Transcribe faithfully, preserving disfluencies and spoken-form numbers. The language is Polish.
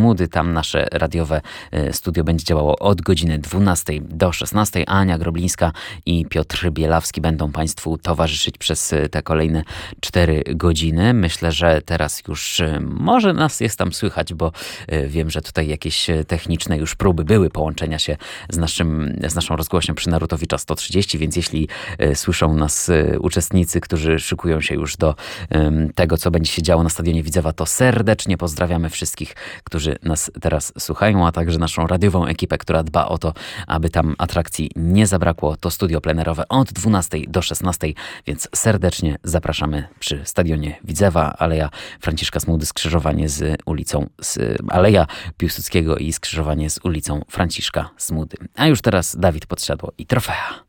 Smudy. Tam nasze radiowe studio będzie działało od godziny dwunastej do szesnastej. Ania Groblińska i Piotr Bielawski będą Państwu towarzyszyć przez te kolejne cztery godziny. Myślę, że teraz już może nas jest tam słychać, bo wiem, że tutaj jakieś techniczne już próby były połączenia się z, naszym, z naszą rozgłośnią przy Narutowicza sto trzydzieści, więc jeśli słyszą nas uczestnicy, którzy szykują się już do tego, co będzie się działo na Stadionie Widzewa, to serdecznie pozdrawiamy wszystkich, którzy nas teraz słuchają, a także naszą radiową ekipę, która dba o to, aby tam atrakcji nie zabrakło. To studio plenerowe od dwunastej do szesnastej, więc serdecznie zapraszamy przy Stadionie Widzewa. Aleja Franciszka Smudy, skrzyżowanie z ulicą, z Aleja Piłsudskiego i skrzyżowanie z ulicą Franciszka Smudy. A już teraz Dawid Podsiadło i Trofea.